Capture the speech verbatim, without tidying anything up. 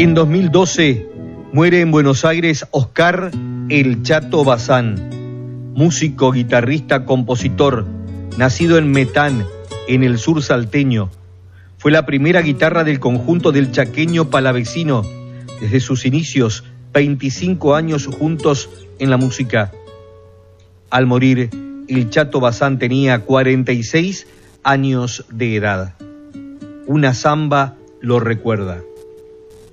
En dos mil doce muere en Buenos Aires Oscar El Chato Bazán, músico, guitarrista, compositor, nacido en Metán, en el sur salteño. Fue la primera guitarra del conjunto del chaqueño palavecino, desde sus inicios, veinticinco años juntos en la música. Al morir, El Chato Bazán tenía cuarenta y seis años de edad. Una zamba lo recuerda.